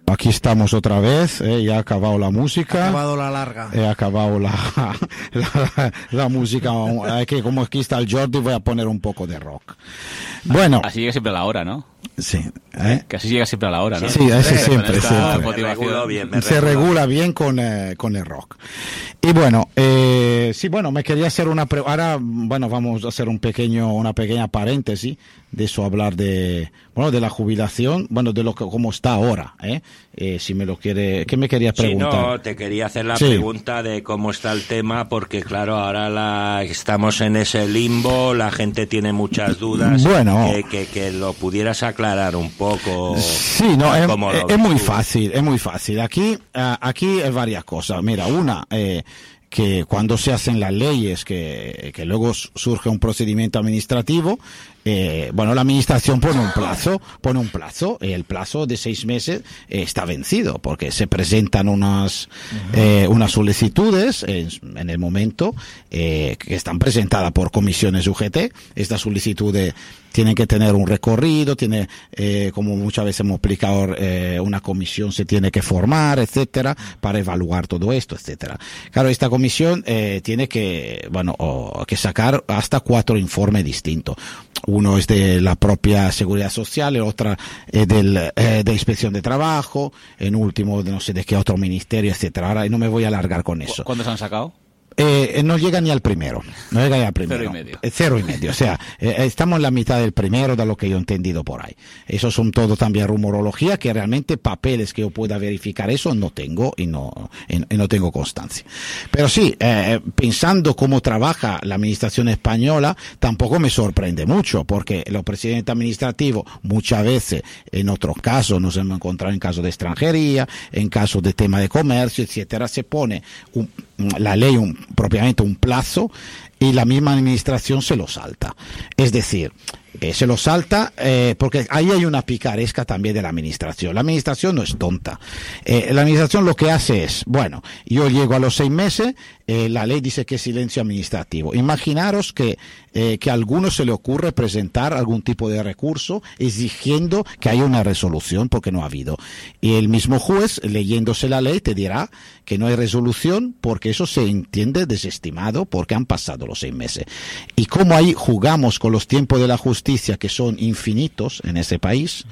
Aquí estamos otra vez, ya ha acabado la música. Ha acabado la larga. He acabado la música. Que como aquí está el Jordi, voy a poner un poco de rock. Bueno. Así llega siempre a la hora, ¿no? Sí. Que así llega siempre a la hora, ¿no? Sí, así siempre. Se regula bien con el rock. Y bueno, me quería hacer ahora, vamos a hacer una pequeña paréntesis de eso, hablar de la jubilación, de lo que cómo está ahora, si me lo quiere, ¿qué me querías preguntar? Sí, no, te quería hacer la pregunta de cómo está el tema, porque claro, ahora estamos en ese limbo, la gente tiene muchas dudas. Bueno, que lo pudieras aclarar un poco. Sí, no, es muy fácil. Aquí hay varias cosas. Mira, una, que cuando se hacen las leyes, que luego surge un procedimiento administrativo, la administración pone un plazo, y el plazo de 6 meses está vencido, porque se presentan unas solicitudes en el momento que están presentadas por comisiones UGT. Estas solicitudes tienen que tener un recorrido, como muchas veces hemos explicado, una comisión se tiene que formar, etcétera, para evaluar todo esto, etcétera. Claro, esta comisión tiene que sacar hasta 4 informes distintos. Uno es de la propia Seguridad Social, el otro de Inspección de Trabajo, en último de no sé de qué otro ministerio, etcétera. Ahora no me voy a alargar con eso. ¿Cuántos han sacado? No llega ni al primero. 0,5. O sea, estamos en la mitad del primero, de lo que yo he entendido por ahí. Eso son todo también rumorología, que realmente papeles que yo pueda verificar eso no tengo y no tengo constancia. Pero sí, pensando cómo trabaja la administración española, tampoco me sorprende mucho, porque los presidentes administrativos muchas veces, en otros casos, nos hemos encontrado en casos de extranjería, en casos de tema de comercio, etcétera, se pone la ley propiamente un plazo y la misma administración se lo salta. Es decir, se lo salta porque ahí hay una picaresca también de la administración. La administración no es tonta. La administración lo que hace es, yo llego a los 6 meses, la ley dice que es silencio administrativo. Imaginaros que a alguno se le ocurre presentar algún tipo de recurso exigiendo que haya una resolución, porque no ha habido. Y el mismo juez, leyéndose la ley, te dirá que no hay resolución porque eso se entiende desestimado porque han pasado los 6 meses. Y como ahí jugamos con los tiempos de la justicia, que son infinitos en ese país,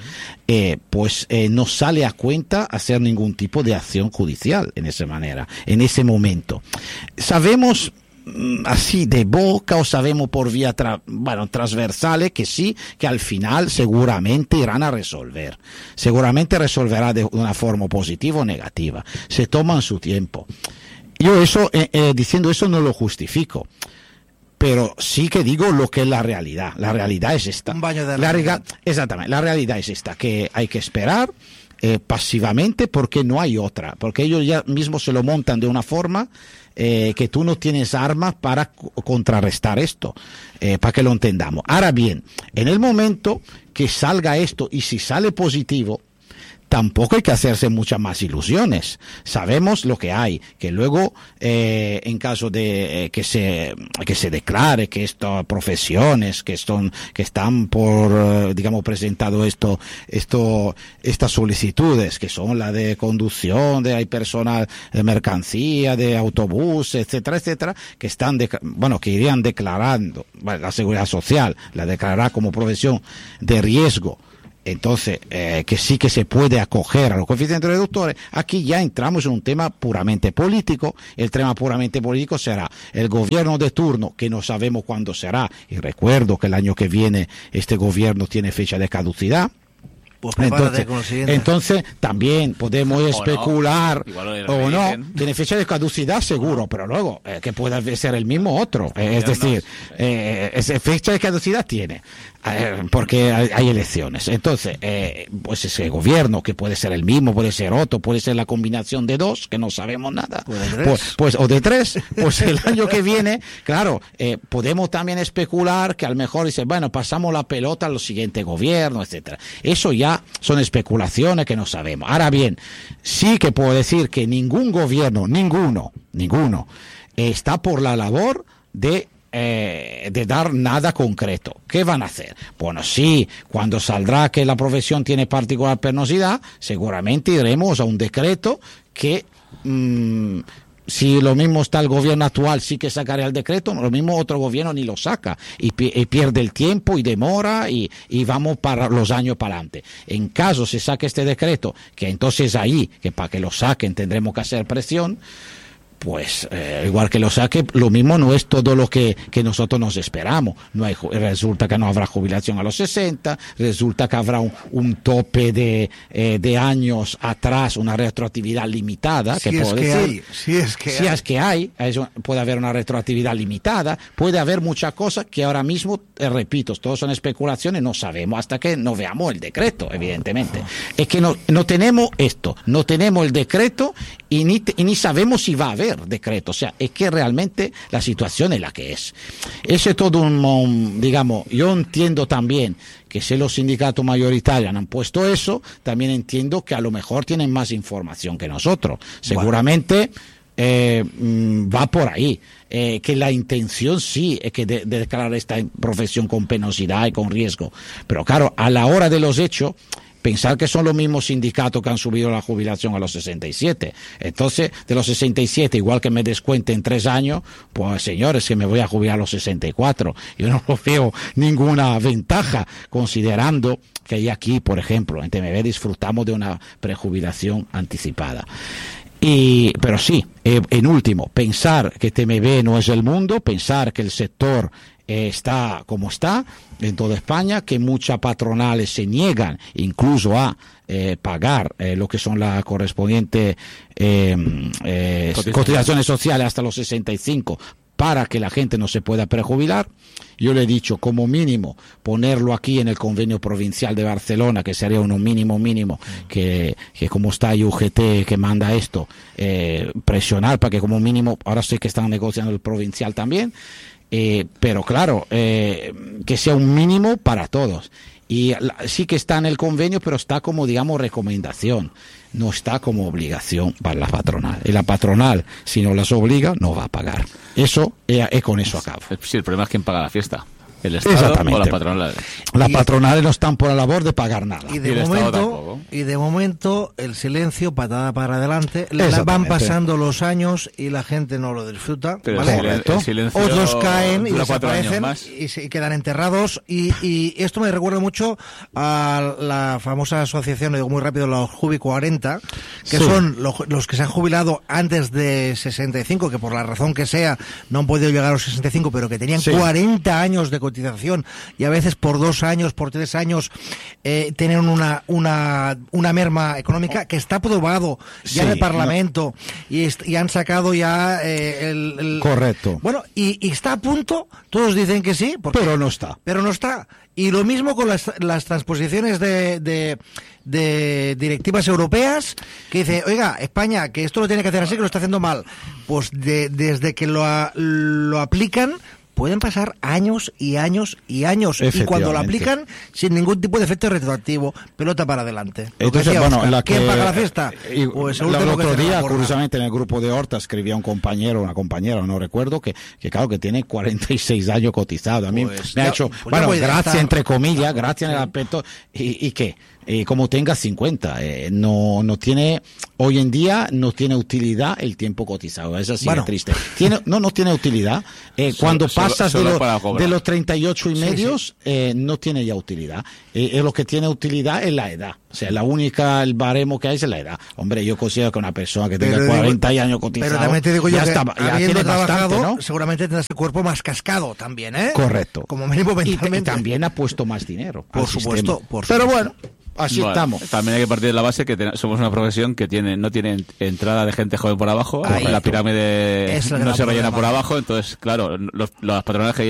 no sale a cuenta hacer ningún tipo de acción judicial en ese momento. Sabemos así de boca, o sabemos por vía transversales que sí, que al final seguramente irán a resolver. Seguramente resolverá de una forma positiva o negativa. Se toman su tiempo. Yo diciendo eso no lo justifico, pero sí que digo lo que es la realidad. La realidad es esta. Un baño de realidad. Exactamente, la realidad es esta, que hay que esperar pasivamente porque no hay otra, porque ellos ya mismos se lo montan de una forma que tú no tienes armas para contrarrestar esto, para que lo entendamos. Ahora bien, en el momento que salga esto, y si sale positivo, tampoco hay que hacerse muchas más ilusiones. Sabemos lo que hay, que luego en caso de que se declare que estas profesiones que están por presentado estas solicitudes, que son la de conducción, hay personal de mercancía, de autobús, etcétera, que que irían declarando, la Seguridad Social la declarará como profesión de riesgo. Entonces, que sí que se puede acoger a los coeficientes reductores. Aquí ya entramos en un tema puramente político. El tema puramente político será el gobierno de turno, que no sabemos cuándo será. Y recuerdo que el año que viene este gobierno tiene fecha de caducidad. Pues prepárate con lo siguiente. Entonces también podemos especular o no, tiene fecha de caducidad seguro, pero luego que pueda ser el mismo otro, es decir, fecha de caducidad tiene, porque hay elecciones. Entonces, pues ese gobierno, que puede ser el mismo, puede ser otro, puede ser la combinación de dos, que no sabemos nada, o de tres, pues el año que viene, claro, podemos también especular que a lo mejor dice, pasamos la pelota al siguiente gobierno, etcétera. Eso ya son especulaciones que no sabemos. Ahora bien, sí que puedo decir que ningún gobierno, ninguno, está por la labor de de dar nada concreto. ¿Qué van a hacer? Bueno, sí, cuando saldrá que la profesión tiene particular penosidad, seguramente iremos a un decreto que... si lo mismo está el gobierno actual, sí que sacará el decreto, lo mismo otro gobierno ni lo saca y pierde el tiempo y demora y vamos para los años para adelante. En caso se saque este decreto, que entonces ahí, que para que lo saquen tendremos que hacer presión, pues igual que lo saque, lo mismo no es todo lo que nosotros nos esperamos. Resulta que no habrá jubilación a los 60, resulta que habrá un tope de años atrás, una retroactividad limitada, si es que hay, puede haber una retroactividad limitada, puede haber muchas cosas que ahora mismo, repito, todos son especulaciones, no sabemos hasta que no veamos el decreto, evidentemente. Es que no tenemos esto, no tenemos el decreto y ni sabemos si va a haber decreto, o sea, es que realmente la situación es la que es. Eso es todo digamos, yo entiendo también que si los sindicatos mayoritarios han puesto eso, también entiendo que a lo mejor tienen más información que nosotros. Seguramente va por ahí. Que la intención sí es que de declarar esta profesión con penosidad y con riesgo, pero claro, a la hora de los hechos, pensar que son los mismos sindicatos que han subido la jubilación a los 67. Entonces, de los 67, igual que me descuenten 3 años, pues señores, que me voy a jubilar a los 64. Yo no veo ninguna ventaja, considerando que ya aquí, por ejemplo, en TMB disfrutamos de una prejubilación anticipada. Pero sí, en último, pensar que TMB no es el mundo, pensar que el sector está como está en toda España, que muchas patronales se niegan incluso a pagar lo que son las correspondientes cotizaciones sociales hasta los 65 para que la gente no se pueda prejubilar. Yo le he dicho, como mínimo, ponerlo aquí en el convenio provincial de Barcelona, que sería un mínimo, que como está UGT que manda esto, presionar para que como mínimo, ahora sé que están negociando el provincial también, pero claro, que sea un mínimo para todos. Y sí que está en el convenio, pero está como, digamos, recomendación, no está como obligación para la patronal. Y la patronal, si no las obliga, no va a pagar. Eso, con eso acabo. Sí, el problema es quién paga la fiesta. ¿El Estado o las patronales? Las patronales no están por la labor de pagar nada. Y de momento el silencio, patada para adelante, van pasando los años y la gente no lo disfruta. Pero ¿vale? Otros caen y desaparecen y se quedan enterrados. Y esto me recuerda mucho a la famosa asociación, digo muy rápido, los Jubi 40, que son los que se han jubilado antes de 65, que por la razón que sea no han podido llegar a los 65, pero que tenían 40 años de cotización y a veces por 2 años, por 3 años tienen una merma económica que está aprobado ya en el Parlamento y han sacado ya el correcto. Bueno, y está a punto, todos dicen que sí, pero no está. Y lo mismo con las transposiciones de directivas europeas, que dice, oiga, España, que esto lo tiene que hacer así, que lo está haciendo mal. Pues desde que lo aplican, pueden pasar años y años y años, y cuando lo aplican sin ningún tipo de efecto retroactivo, pelota para adelante. Entonces, ¿quién paga la fiesta? Pues el otro día, curiosamente, en el grupo de Horta escribía un compañero, una compañera, no recuerdo, que claro, que tiene 46 años cotizado. A mí me ha hecho, gracia entre comillas, gracia en el aspecto, ¿y qué? Como tenga 50, no tiene, hoy en día no tiene utilidad el tiempo cotizado, es así de triste. No tiene utilidad, cuando pasas de los 38 y medios, no tiene ya utilidad, lo que tiene utilidad es la edad, o sea, el baremo que hay es la edad. Hombre, yo considero que una persona que tenga 40 años cotizado, pero también te digo ya tiene bastante, ¿no? Seguramente tendrás el cuerpo más cascado también, Correcto. Como mínimo mentalmente. Y también ha puesto más dinero. Por supuesto. Pero bueno, así estamos. También hay que partir de la base que somos una profesión que no tiene entrada de gente joven por abajo, la pirámide no se rellena por abajo, entonces, claro, las patronales que dicen,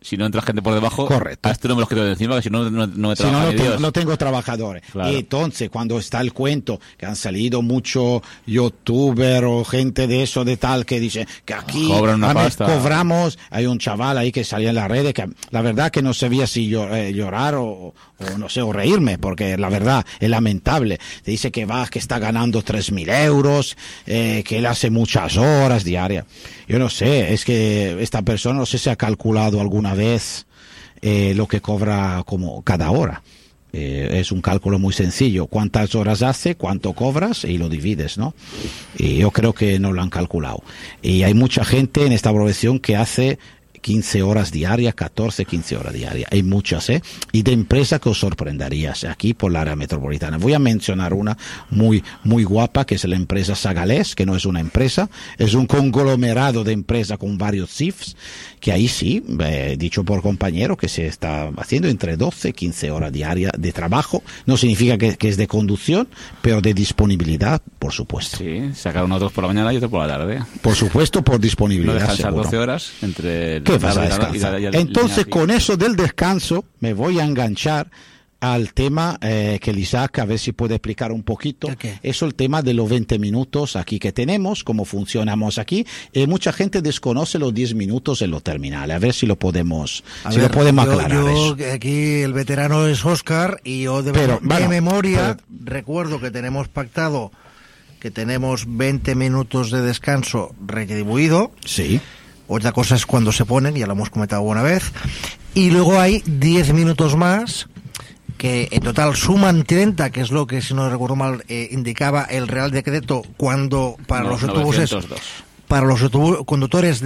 si no entra gente por debajo, correcto, a esto no me los quito de encima, que si no me trabaja ni Dios. No tengo trabajadores. Claro. Y entonces, cuando está el cuento, que han salido muchos youtubers o gente de eso, de tal, que dice que aquí cobramos, hay un chaval ahí que salía en las redes, que la verdad que no sabía si llorar o no sé, o reírme, porque la verdad es lamentable. Te dice que está ganando 3.000 euros, que él hace muchas horas diarias. Yo no sé, es que esta persona no sé si ha calculado alguna vez lo que cobra como cada hora. Es un cálculo muy sencillo. ¿Cuántas horas hace? ¿Cuánto cobras? Y lo divides, ¿no? Y yo creo que no lo han calculado. Y hay mucha gente en esta profesión que hace 15 horas diarias, 14, 15 horas diarias. Hay muchas, y de empresas que os sorprenderías aquí por la área metropolitana. Voy a mencionar una muy, muy guapa, que es la empresa Sagalés, que no es una empresa, es un conglomerado de empresas con varios CIFs, que ahí sí, dicho por compañero, que se está haciendo entre 12 y 15 horas diarias de trabajo. No significa que es de conducción, pero de disponibilidad, por supuesto. Sí, sacaron otros por la mañana y otros por la tarde. Por supuesto, por disponibilidad. No descansar 12 horas entre... Entonces, con eso del descanso, me voy a enganchar al tema que el Isaac, a ver si puede explicar un poquito. Okay. Eso, el tema de los 20 minutos aquí que tenemos, cómo funcionamos aquí. Mucha gente desconoce los 10 minutos en los terminales. A ver si lo podemos, aclarar. Yo aquí el veterano es Óscar, y yo de memoria recuerdo que tenemos pactado que tenemos 20 minutos de descanso retribuido. Sí. Otra cosa es cuando se ponen, ya lo hemos comentado una vez. Y luego hay 10 minutos más, que en total suman 30, que es lo que, si no recuerdo mal, indicaba el Real Decreto cuando para los autobuses, 902. Para los conductores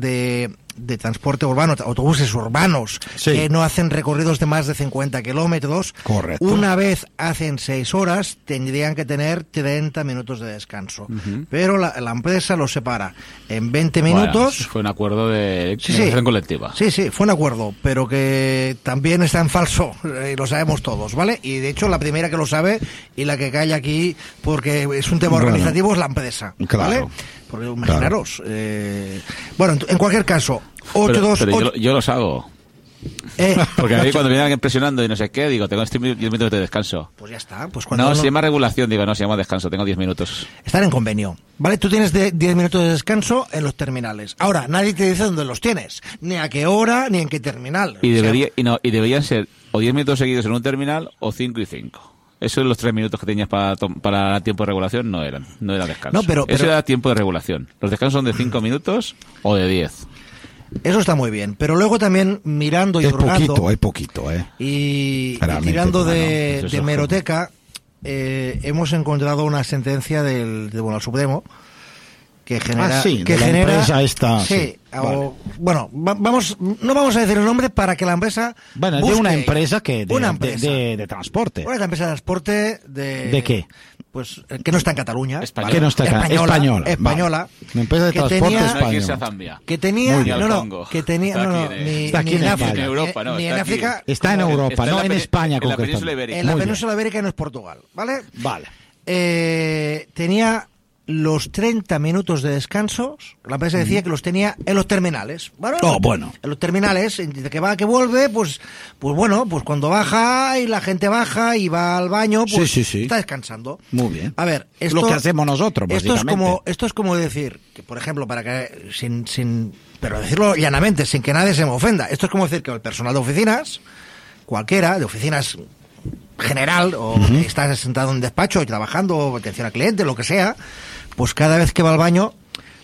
de transporte urbano, autobuses urbanos, sí, que no hacen recorridos de más de 50 kilómetros. Correcto. Una vez hacen 6 horas, tendrían que tener 30 minutos de descanso. Uh-huh. Pero la empresa los separa en 20 minutos. Fue un acuerdo de negociación colectiva. Sí, fue un acuerdo, pero que también está en falso, y lo sabemos todos, ¿vale? Y de hecho la primera que lo sabe y la que calla aquí, porque es un tema organizativo, es la empresa, ¿vale? Claro. Porque imaginaros. Bueno, en cualquier caso, 828... Yo los hago. Porque a mí cuando viene alguien presionando y no sé qué, digo, tengo 10 minutos de descanso. Pues ya está. Pues cuando se llama regulación, digo, no, se llama descanso, tengo 10 minutos. Están en convenio, ¿vale? Tú tienes 10 minutos de descanso en los terminales. Ahora, nadie te dice dónde los tienes, ni a qué hora, ni en qué terminal. Y deberían ser o 10 minutos seguidos en un terminal o 5 y 5. Eso de los 3 minutos que tenías para tiempo de regulación no era descanso. No, pero eso era tiempo de regulación. Los descansos son de 5 minutos o de 10. Eso está muy bien, pero luego también mirando y hurgando... Es poquito, Y tirando de hemeroteca, hemos encontrado una sentencia del Tribunal Supremo que genera... empresa esta... Sí, bueno, no vamos a decir el nombre para que la empresa... Bueno, es de una empresa de transporte. Una empresa de transporte de... ¿De qué? Pues que no está en Cataluña. Que no está española. Una empresa de transporte española. Que tenía... Está aquí en África. En Europa, no. Ni en África. Está en Europa, no en España. En la península ibérica. En la península ibérica no es Portugal, ¿vale? Vale. Tenía los 30 minutos de descansos, la empresa decía que los tenía en los terminales. Bueno. En los terminales, de que va, que vuelve, pues cuando baja y la gente baja y va al baño, pues sí. está descansando. Muy bien. A ver, esto lo que hacemos nosotros, básicamente. Esto es como decir, que por ejemplo, para que pero decirlo llanamente, sin que nadie se me ofenda, esto es como decir que el personal de oficinas, cualquiera, de oficinas general, o estás sentado en un despacho y trabajando, o atención al cliente, lo que sea, pues cada vez que va al baño,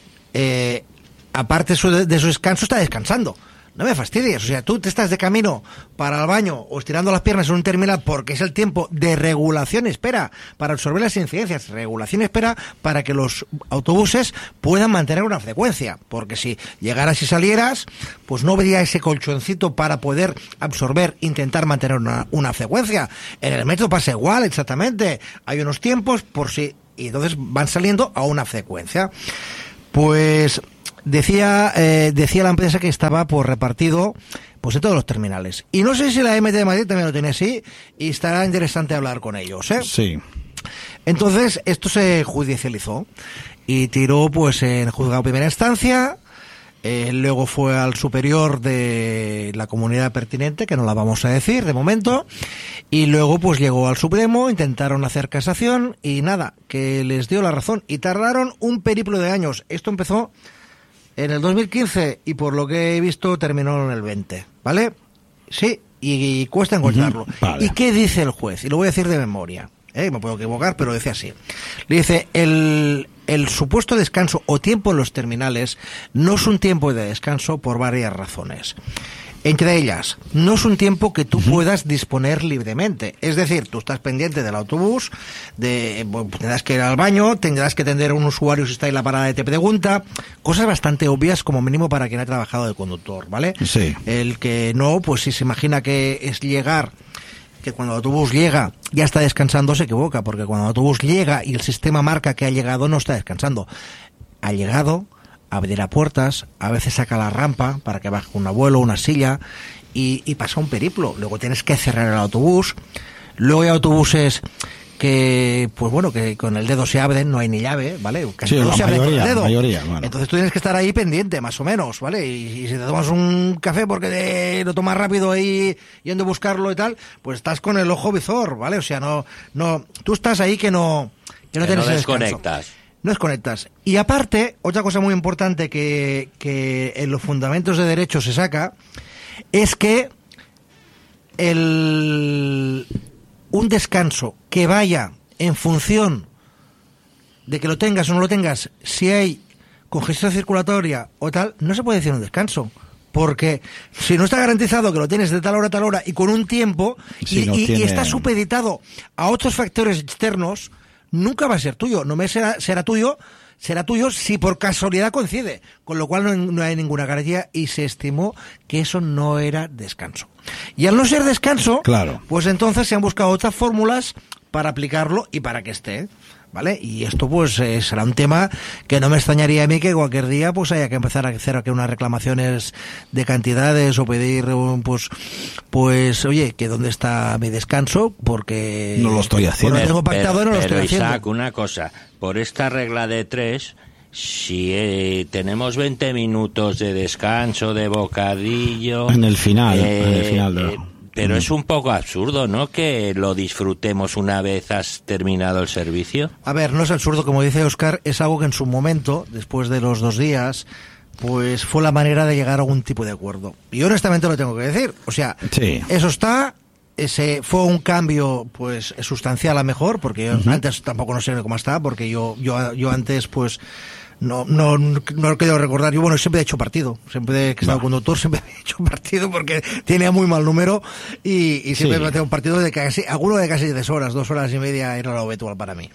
aparte de su descanso, está descansando. No me fastidies, o sea, tú te estás de camino para el baño o estirando las piernas en un terminal porque es el tiempo de regulación espera para absorber las incidencias, regulación espera para que los autobuses puedan mantener una frecuencia, porque si llegaras y salieras, pues no habría ese colchoncito para poder absorber, intentar mantener una frecuencia. En el metro pasa igual, exactamente, hay unos tiempos por si, y entonces van saliendo a una frecuencia. Pues... Decía la empresa que estaba repartido pues en todos los terminales. Y no sé si la MT de Madrid también lo tiene así, y estará interesante hablar con ellos, ¿eh? Sí. Entonces, esto se judicializó y tiró pues en juzgado de primera instancia, luego fue al superior de la comunidad pertinente, que no la vamos a decir de momento, y luego pues llegó al Supremo, intentaron hacer casación y nada, que les dio la razón y tardaron un periplo de años. Esto empezó en el 2015 y por lo que he visto terminó en el 20, ¿vale? Sí, y cuesta encontrarlo. Vale. ¿Y qué dice el juez? Y lo voy a decir de memoria. Me puedo equivocar, pero dice así. Le dice, el supuesto descanso o tiempo en los terminales no es un tiempo de descanso por varias razones. Entre ellas, no es un tiempo que tú puedas disponer libremente. Es decir, tú estás pendiente del autobús, tendrás que ir al baño, tendrás que atender a un usuario si está en la parada y te pregunta, cosas bastante obvias como mínimo para quien ha trabajado de conductor, ¿vale? Sí. El que no, pues si se imagina que es llegar, que cuando el autobús llega ya está descansando, se equivoca, porque cuando el autobús llega y el sistema marca que ha llegado, no está descansando. Ha llegado, abrirá puertas, a veces saca la rampa para que baje un abuelo, una silla, y pasa un periplo. Luego tienes que cerrar el autobús. Luego hay autobuses que, pues bueno, que con el dedo se abren, no hay ni llave, ¿vale? Casi sí, todo se abre con el dedo. Mayoría, bueno. Entonces tú tienes que estar ahí pendiente, más o menos, ¿vale? Y si te tomas un café porque lo tomas rápido ahí yendo a buscarlo y tal, pues estás con el ojo visor, ¿vale? O sea, no, tú estás ahí que no tienes no desconectas. No desconectas. Y aparte, otra cosa muy importante que en los fundamentos de derecho se saca es que un descanso que vaya en función de que lo tengas o no lo tengas, si hay congestión circulatoria o tal, no se puede decir un descanso. Porque si no está garantizado que lo tienes de tal hora a tal hora y con un tiempo, y está supeditado a otros factores externos, nunca va a ser tuyo. No me será tuyo si por casualidad coincide, con lo cual no hay ninguna garantía y se estimó que eso no era descanso. Y al no ser descanso, claro, pues entonces se han buscado otras fórmulas para aplicarlo y para que esté, ¿vale? Y esto pues será un tema que no me extrañaría a mí que cualquier día pues haya que empezar a hacer aquí unas reclamaciones de cantidades o pedir pues oye, que dónde está mi descanso, porque no lo estoy haciendo. No lo tengo pactado, no lo estoy haciendo. Isaac, una cosa, por esta regla de 3, si tenemos 20 minutos de descanso, de bocadillo... En el final pero es un poco absurdo, ¿no?, que lo disfrutemos una vez has terminado el servicio. A ver, no es absurdo, como dice Óscar, es algo que en su momento, después de los 2 días, pues fue la manera de llegar a algún tipo de acuerdo. Y honestamente lo tengo que decir. O sea, sí, eso está... Ese fue un cambio pues sustancial a mejor, porque yo antes tampoco no sé cómo está, porque yo antes pues no lo quiero recordar. Yo siempre he hecho partido, siempre que he estado conductor siempre he hecho partido porque tenía muy mal número y siempre me tengo un partido de casi 3 horas, 2 horas y media era lo habitual para mí.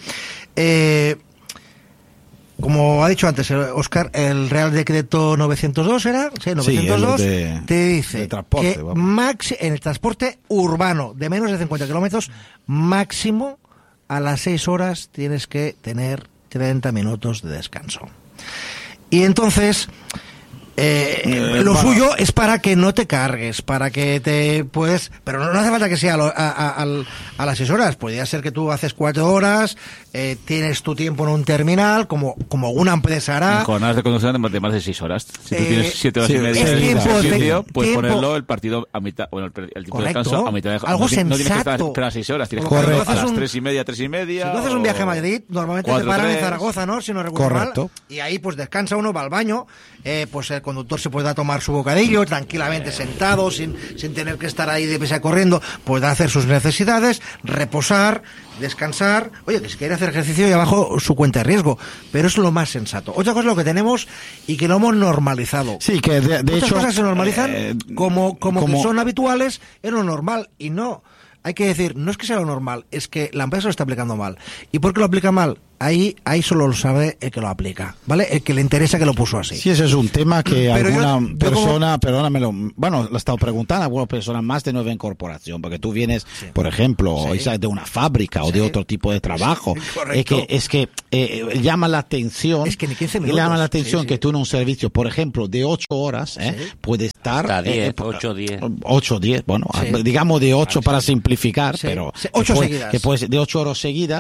Como ha dicho antes Óscar, el Real Decreto 902 era, sí, 902, te dice que en el transporte urbano de menos de 50 kilómetros, máximo a las 6 horas tienes que tener 30 minutos de descanso. Y entonces... lo suyo es para que no te cargues, para que te puedes... Pero no hace falta que sea a las 6 horas. Podría ser que tú haces 4 horas, tienes tu tiempo en un terminal, como una empresa hará. En jornadas de conducción de más de 6 horas. Si tú tienes 7 horas y media de servicio, puedes ponerlo el partido a mitad, el tiempo de descanso a mitad de... Algo sensato. No tienes que esperar 6 horas, tienes que esperar a las 3 y media. Si tú haces un viaje a Madrid, normalmente te paran en Zaragoza, ¿no? Si no recuerdo mal. Y ahí pues descansa uno, va al baño, pues el conductor se puede tomar su bocadillo tranquilamente sentado, sin tener que estar ahí deprisa corriendo, puede hacer sus necesidades, reposar, descansar. Oye, que si quiere hacer ejercicio ya bajo su cuenta de riesgo, pero es lo más sensato. Otra cosa es lo que tenemos y que lo hemos normalizado. Sí, que de Muchas hecho cosas se normalizan como que son habituales, es lo normal, y no. Hay que decir, no es que sea lo normal, es que la empresa lo está aplicando mal. ¿Y por qué lo aplica mal? Ahí solo lo sabe el que lo aplica, ¿vale? El que le interesa que lo puso así. Sí, ese es un tema que alguna persona, perdónamelo, lo he estado preguntando a algunas personas más de nueva incorporación, porque tú vienes, por ejemplo, de una fábrica o de otro tipo de trabajo. Es que llama la atención, es que ni 15 minutos, llama la atención que tú en un servicio, por ejemplo, de 8 horas, puede estar... 8 o 10. Bueno, digamos de 8 para simplificar, pero... 8 seguidas. Que puede ser de 8 horas seguidas,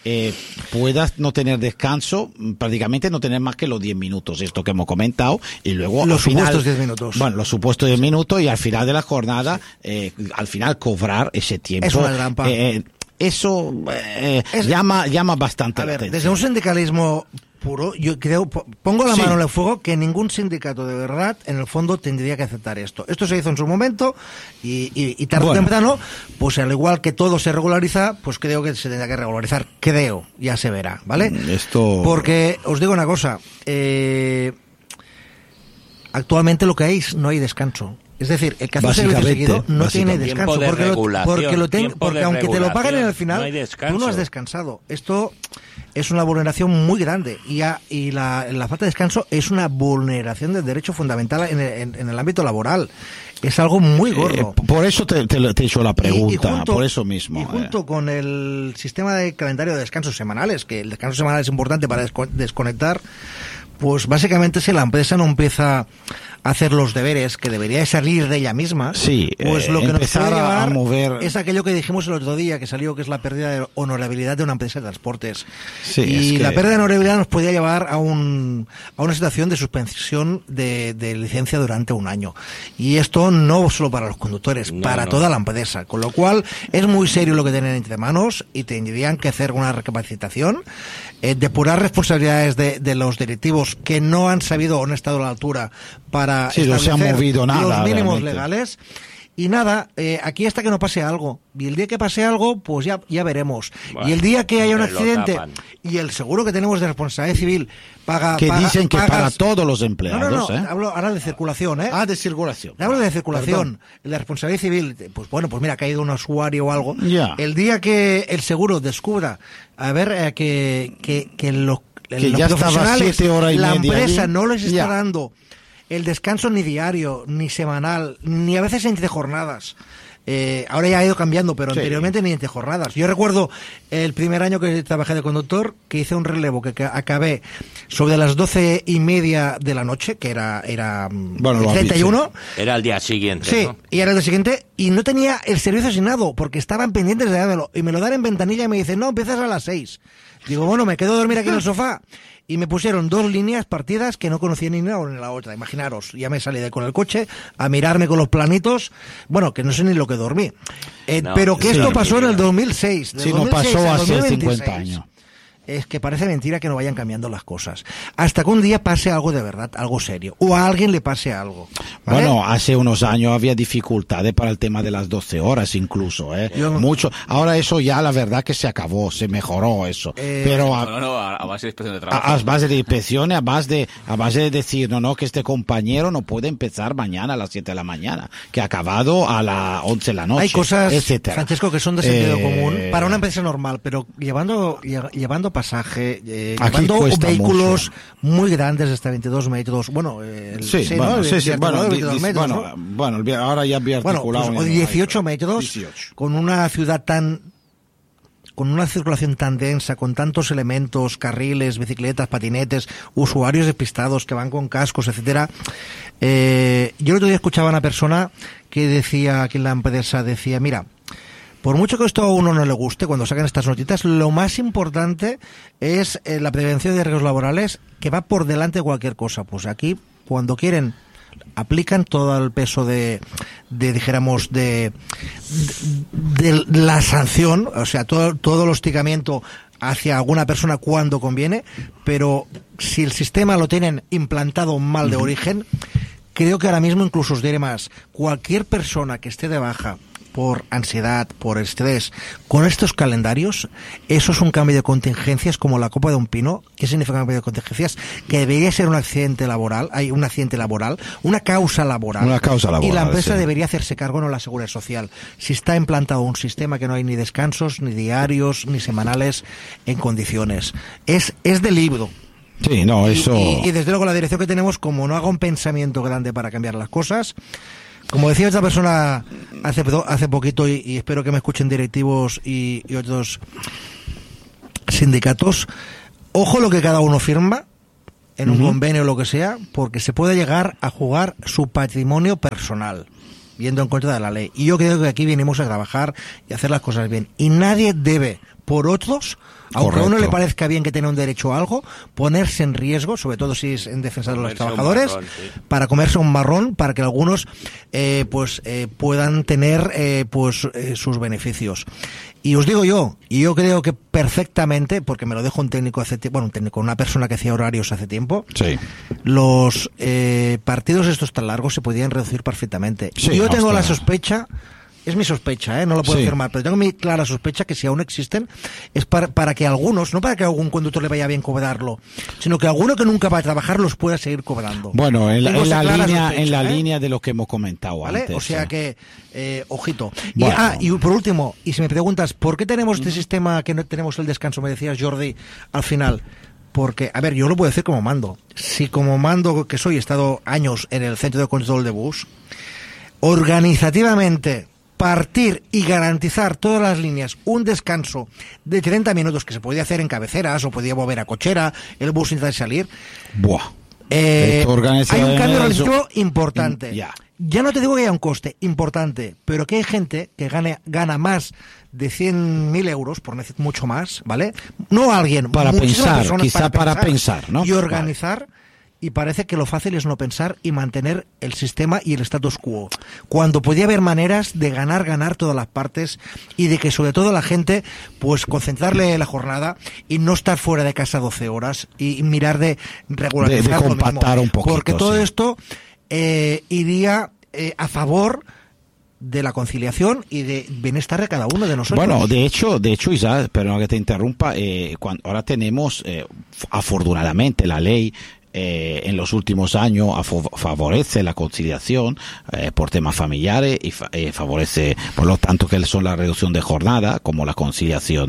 puedas no tener descanso, prácticamente no tener más que los 10 minutos, esto que hemos comentado, y luego los supuestos 10 minutos. Bueno, los supuestos 10 minutos, y al final de la jornada, al final cobrar ese tiempo. Es una trampa. Eso llama bastante la atención. Desde un sindicalismo puro, yo creo, pongo la mano en el fuego, que ningún sindicato de verdad en el fondo tendría que aceptar esto. Esto se hizo en su momento y tarde o temprano, pues al igual que todo se regulariza, pues creo que se tendrá que regularizar, ya se verá, ¿vale? Porque os digo una cosa, actualmente lo que hay no hay descanso. Es decir, el que hace servicio seguido no tiene descanso, porque aunque te lo paguen en el final, tú no has descansado. Esto es una vulneración muy grande y la falta de descanso es una vulneración del derecho fundamental en el ámbito laboral. Es algo muy gordo. Por eso te he hecho la pregunta, por eso mismo. Y junto con el sistema de calendario de descansos semanales, que el descanso semanal es importante para desconectar, pues básicamente si la empresa no empieza a hacer los deberes que debería de salir de ella misma, pues lo que nos puede llevar a mover es aquello que dijimos el otro día que salió, que es la pérdida de honorabilidad de una empresa de transportes. Y la pérdida de honorabilidad nos podría llevar a una situación de suspensión de licencia durante un año. Y esto no solo para los conductores, para toda la empresa. Con lo cual es muy serio lo que tienen entre manos y tendrían que hacer una recapacitación, depurar responsabilidades de los directivos que no han sabido o no han estado a la altura para no se ha movido nada, los mínimos realmente legales. Y nada, aquí hasta que no pase algo. Y el día que pase algo, pues ya veremos. Bueno, y el día que haya un accidente y el seguro que tenemos de responsabilidad civil dicen que para todos los empleados. No, hablo ahora de circulación, ¿eh? De circulación. Hablo de circulación. La responsabilidad civil, pues bueno, pues mira, ha caído un usuario o algo. Ya. El día que el seguro descubra, a ver, que los ya estaba 7 horas y media la empresa allí, no les está dando el descanso ni diario, ni semanal, ni a veces entre jornadas. Ahora ya ha ido cambiando, pero anteriormente ni entre jornadas. Yo recuerdo el primer año que trabajé de conductor, que hice un relevo que acabé sobre las 12:30 de la noche, que era el 31. Era el día siguiente. Sí, ¿no? y era el día siguiente, y no tenía el servicio asignado, porque estaban pendientes de dármelo. Y me lo dan en ventanilla y me dicen, no, empiezas a las 6. Digo, bueno, me quedo a dormir aquí en el sofá. Y me pusieron 2 líneas partidas que no conocía ni una ni la otra. Imaginaros, ya me salí con el coche a mirarme con los planitos. Bueno, que no sé ni lo que dormí. Pero que esto pasó en el 2006. Sí, no pasó hace 50 años. Es que parece mentira que no vayan cambiando las cosas. Hasta que un día pase algo de verdad, algo serio. O a alguien le pase algo. ¿Vale? Bueno, hace unos años había dificultades para el tema de las 12 horas incluso. Mucho. Ahora eso ya la verdad que se acabó, se mejoró eso. Pero a base de inspección de trabajo. A base de inspecciones, a base de decir, no, que este compañero no puede empezar mañana a las 7 de la mañana, que ha acabado a las 11 de la noche. Hay cosas, etcétera. Francesco, que son de sentido común para una empresa normal, pero llevando pasaje, llevando vehículos muy grandes, hasta 22 metros. Bueno, ahora ya había articulado. Pues, 18 metros, 18. Con una ciudad con una circulación tan densa, con tantos elementos, carriles, bicicletas, patinetes, usuarios despistados que van con cascos, etcétera. Yo el otro día escuchaba a una persona que decía, que en la empresa decía, mira, por mucho que esto a uno no le guste, cuando sacan estas notitas, lo más importante es la prevención de riesgos laborales, que va por delante de cualquier cosa. Pues aquí, cuando quieren, aplican todo el peso de la sanción, o sea, todo el hostigamiento hacia alguna persona cuando conviene, pero si el sistema lo tienen implantado mal de origen, creo que ahora mismo, incluso os diré más, cualquier persona que esté de baja por ansiedad, por estrés, con estos calendarios, eso es un cambio de contingencias como la copa de un pino. ¿Qué significa un cambio de contingencias? Que debería ser un accidente laboral, una causa laboral. Y la empresa debería hacerse cargo, no la Seguridad Social. Si está implantado un sistema que no hay ni descansos, ni diarios, ni semanales en condiciones. Es de libro. Sí, no, eso. Y desde luego la dirección que tenemos, como no haga un pensamiento grande para cambiar las cosas. Como decía esta persona hace poquito, y espero que me escuchen directivos y otros sindicatos, ojo lo que cada uno firma en un convenio o lo que sea, porque se puede llegar a jugar su patrimonio personal, yendo en contra de la ley. Y yo creo que aquí venimos a trabajar y a hacer las cosas bien. Y nadie debe por otros, aunque a uno le parezca bien que tenga un derecho a algo, ponerse en riesgo, sobre todo si es en defensa de los trabajadores, para comerse un marrón, para que algunos puedan tener sus beneficios. Y os digo yo creo que perfectamente, porque me lo dijo un técnico una persona que hacía horarios hace tiempo, sí, los partidos estos tan largos se podían reducir perfectamente. Sí, y yo tengo la sospecha, es mi sospecha, no lo puedo afirmar, pero tengo mi clara sospecha que si aún existen es para que algunos, no para que a algún conductor le vaya bien cobrarlo, sino que alguno que nunca va a trabajar los pueda seguir cobrando. Bueno, en la línea de lo que hemos comentado, ¿vale? Antes. O sea que, ojito. Bueno. Y por último, y si me preguntas, ¿por qué tenemos este sistema que no tenemos el descanso? Me decías, Jordi, al final. Porque, a ver, yo lo puedo decir como mando. Si como mando que soy he estado años en el centro de control de bus, organizativamente partir y garantizar todas las líneas un descanso de 30 minutos que se podía hacer en cabeceras o podía volver a cochera, el bus intentar salir. Buah. Hay un cambio organizativo importante. Ya no te digo que haya un coste importante, pero que hay gente que gana más de 100.000 euros, por no decir mucho más, ¿vale? No alguien, para pensar, quizá para pensar, ¿no? Y organizar. Y parece que lo fácil es no pensar y mantener el sistema y el status quo. Cuando podía haber maneras de ganar todas las partes y de que sobre todo la gente, pues concentrarle la jornada y no estar fuera de casa 12 horas y mirar de regularizar de compactar un poquito. Porque todo esto iría a favor de la conciliación y de bienestar de cada uno de nosotros. Bueno, de hecho, Isaac, perdón que te interrumpa, ahora tenemos, afortunadamente, la ley en los últimos años favorece la conciliación por temas familiares y favorece, por lo tanto, que son la reducción de jornada como la conciliación.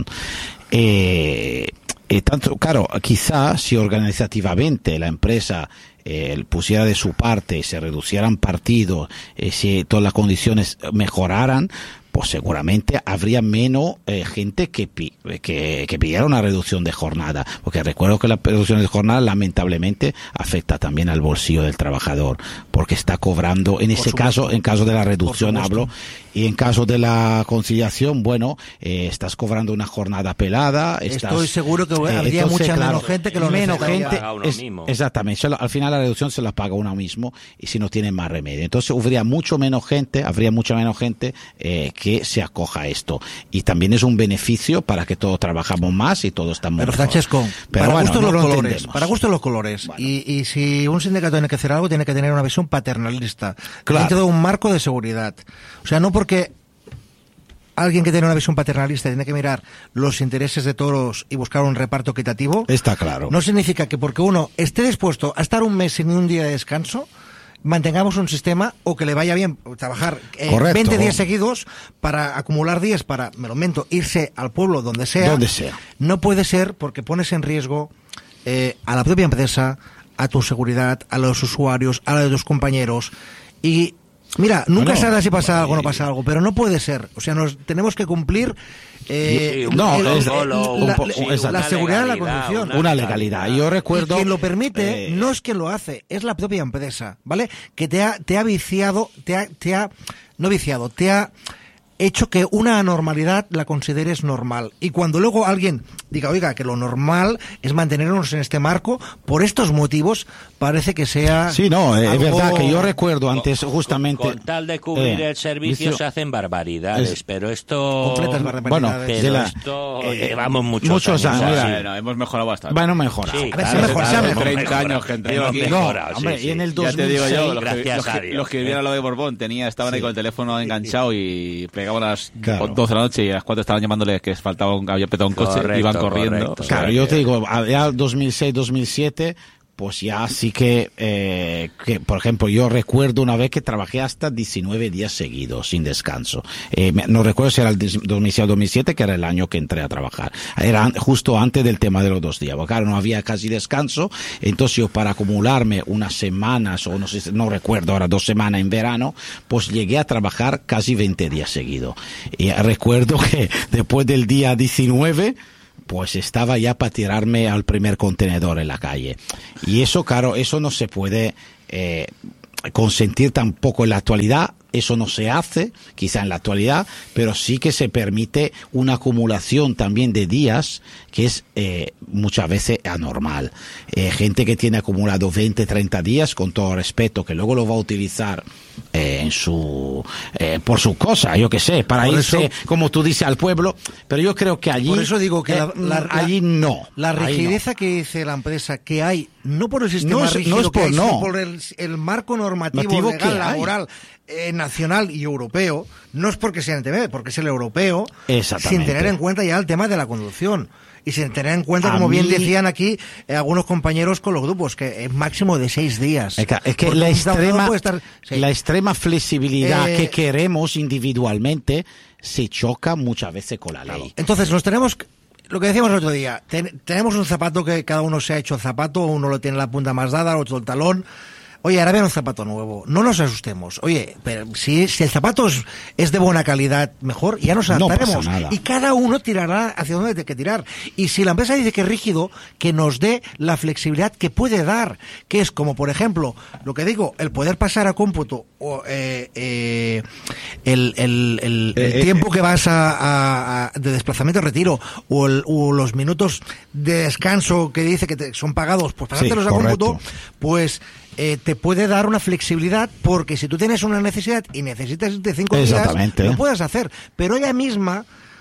Tanto, claro, quizá si organizativamente la empresa pusiera de su parte, se reducieran partidos, si todas las condiciones mejoraran, pues seguramente habría menos gente que pidiera una reducción de jornada, porque recuerdo que la reducción de jornada lamentablemente afecta también al bolsillo del trabajador, porque está cobrando, en ese caso, en caso de la reducción hablo, y en caso de la conciliación, bueno, estás cobrando una jornada pelada. Estoy seguro que habría mucha menos gente que lo menos gente. Exactamente, al final la reducción se la paga uno mismo y si no tiene más remedio. Entonces habría mucha menos gente que se acoja a esto. Y también es un beneficio para que todos trabajamos más y todos estamos mejor. Francesco, para gusto los colores. Bueno. Y si un sindicato tiene que hacer algo, tiene que tener una visión paternalista. Claro. Dentro de un marco de seguridad. O sea, no porque alguien que tiene una visión paternalista tiene que mirar los intereses de todos y buscar un reparto equitativo. Está claro. No significa que porque uno esté dispuesto a estar un mes sin un día de descanso, mantengamos un sistema o que le vaya bien trabajar 20 días seguidos para acumular días para, me lo invento, irse al pueblo donde sea. No puede ser porque pones en riesgo a la propia empresa, a tu seguridad, a los usuarios, a la de tus compañeros. Y mira, nunca sabrás si pasa algo o no pasa algo, pero no puede ser. O sea, tenemos que cumplir la seguridad de la conducción. Una legalidad. Yo recuerdo. Y quien lo permite no es quien lo hace, es la propia empresa, ¿vale? Que te ha viciado, te ha hecho que una anormalidad la consideres normal. Y cuando luego alguien diga, oiga, que lo normal es mantenernos en este marco, por estos motivos parece que sea... Sí, no, es verdad que yo recuerdo antes justamente... Con tal de cubrir el servicio se hacen barbaridades, pero esto... Completas barbaridades. Bueno, esto llevamos muchos años. Hemos mejorado bastante. Bueno, mejorado. Sí, se ha mejorado. 30 años que entré aquí. No, hombre, y en el 2006... Ya te digo yo, los que vivían a lo de Borbón estaban ahí con el teléfono enganchado y pegaban a las 12 de la noche y a las 4 estaban llamándoles que había petado un coche y iban corriendo. Claro, yo te digo, ya 2006, 2007, pues ya sí que, por ejemplo, yo recuerdo una vez que trabajé hasta 19 días seguidos, sin descanso. No recuerdo si era el 2006 o 2007, que era el año que entré a trabajar. Era justo antes del tema de los 2 días, porque claro, no había casi descanso. Entonces yo, para acumularme unas semanas, o no recuerdo ahora, 2 semanas en verano, pues llegué a trabajar casi 20 días seguidos. Y recuerdo que después del día 19, pues estaba ya para tirarme al primer contenedor en la calle. Y eso, claro, eso no se puede consentir tampoco en la actualidad, eso no se hace, quizá en la actualidad, pero sí que se permite una acumulación también de días que es muchas veces anormal. Gente que tiene acumulado 20, 30 días, con todo respeto, que luego lo va a utilizar en su por su cosa, yo que sé, para por irse, eso, como tú dices, al pueblo, pero yo creo que allí... Por eso digo que allí no. La rigidez que dice la empresa que hay, no por el sistema rígido que hay, sino por el marco normativo legal, laboral, nacional y europeo, no es porque sea el TV, porque es el europeo, sin tener en cuenta ya el tema de la conducción. Y sin tener en cuenta, como bien decían aquí algunos compañeros con los grupos, que es máximo de 6 días. Es que la extrema flexibilidad que queremos individualmente se choca muchas veces con la ley. Entonces lo que decíamos el otro día, tenemos un zapato que cada uno se ha hecho el zapato, uno lo tiene la punta más dada, otro el talón. Oye, ahora viene un zapato nuevo, no nos asustemos. Oye, pero si el zapato es de buena calidad, mejor, ya nos adaptaremos. No pasa nada. Y cada uno tirará hacia donde tiene que tirar. Y si la empresa dice que es rígido, que nos dé la flexibilidad que puede dar, que es como, por ejemplo, lo que digo, el poder pasar a cómputo o el tiempo que vas de desplazamiento a retiro o los minutos de descanso que dice que son pagados, pues pasártelos a cómputo, pues... te puede dar una flexibilidad, porque si tú tienes una necesidad y necesitas de 5 días, lo puedes hacer. Pero ella misma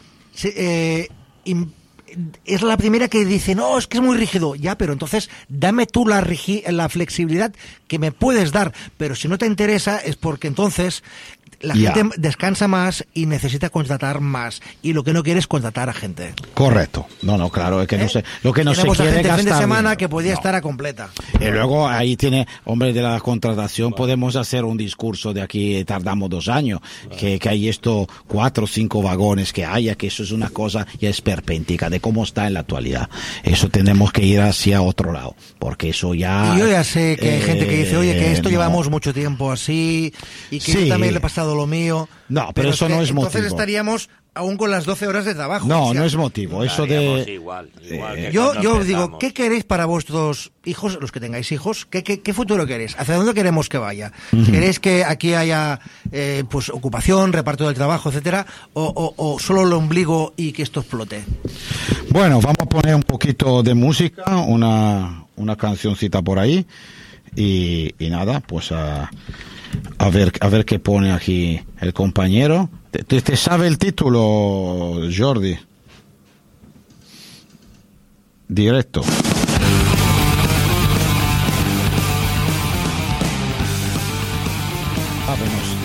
es la primera que dice, no, es que es muy rígido. Ya, pero entonces dame tú la flexibilidad que me puedes dar. Pero si no te interesa es porque entonces la gente descansa más y necesita contratar más, y lo que no quiere es contratar a gente. Correcto. No, claro, es que no sé, lo que no se quiere gente gastar fin de semana que podía estar a completa. Y luego ahí tiene, hombre, de la contratación podemos hacer un discurso de aquí, tardamos 2 años, que hay esto 4 o 5 vagones que haya, que eso es una cosa ya esperpéntica de cómo está en la actualidad. Eso tenemos que ir hacia otro lado, porque eso ya... Y yo ya sé que hay gente que dice, oye, que esto llevamos mucho tiempo así, y que yo también le he pasado lo mío. No, pero eso no es motivo. Entonces estaríamos aún con las 12 horas de trabajo. No, no es motivo. Eso de... Igual yo digo, ¿qué queréis para vuestros hijos, los que tengáis hijos? ¿Qué futuro queréis? ¿Hacia dónde queremos que vaya? ¿Queréis que aquí haya pues ocupación, reparto del trabajo, etcétera? ¿O solo el ombligo y que esto explote? Bueno, vamos a poner un poquito de música, una cancioncita por ahí. Y nada, pues a ver qué pone aquí el compañero. ¿Te sabe el título, Jordi? Directo. Vámonos.